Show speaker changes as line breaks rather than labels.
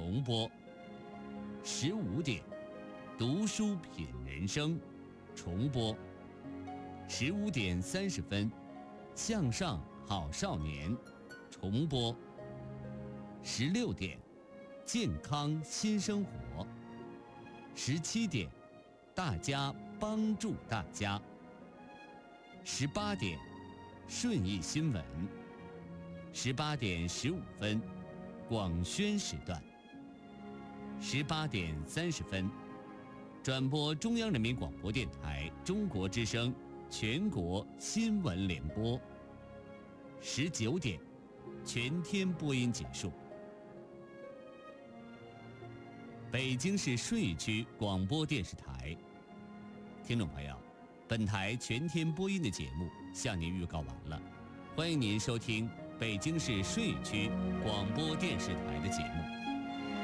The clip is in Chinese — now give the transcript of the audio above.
重播。15点，读书品人生，重播。15点30分，向上好少年，重播。16点，健康新生活。17点，大家帮助大家。18点，顺义新闻。18点15分，广宣时段。18点30分，转播中央人民广播电台中国之声全国新闻联播。19点，全天播音结束。北京市顺义区广播电视台。听众朋友，本台全天播音的节目向您预告完了，欢迎您收听北京市顺义区广播电视台的节目。